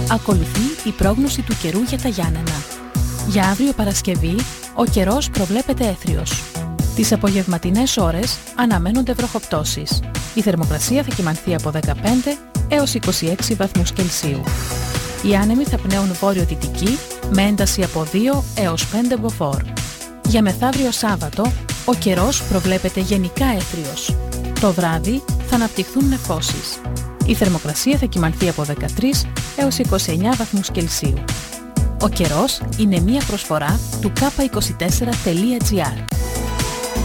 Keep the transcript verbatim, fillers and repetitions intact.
Ακολουθεί η πρόγνωση του καιρού για τα Γιάννενα. Για αύριο Παρασκευή, ο καιρός προβλέπεται έθριος. Τις απογευματινές ώρες αναμένονται βροχοπτώσεις. Η θερμοκρασία θα κυμανθεί από δεκαπέντε έως είκοσι έξι βαθμούς Κελσίου. Οι άνεμοι θα πνέουν βόρειο-δυτική με ένταση από δύο έως πέντε μποφόρ. Για μεθαύριο Σάββατο, ο καιρός προβλέπεται γενικά έθριος. Το βράδυ θα αναπτυχθούν νεφώσεις. Η θερμοκρασία θα κυμανθεί από δεκατρείς έως είκοσι εννέα βαθμούς Κελσίου. Ο καιρός είναι μία προσφορά του κάπα είκοσι τέσσερα τελεία τζι άρ.